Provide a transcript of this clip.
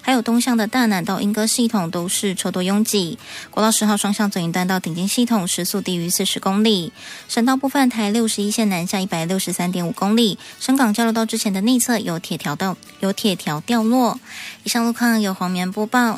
还有东向的大南到莺歌系统都是车多拥挤。国道10号双向左营段到顶尖系统时速低于40公里。省道部分台61线南下163.5公里，深港交流道之前的内侧有铁条掉落。以上路况由黄棉播报，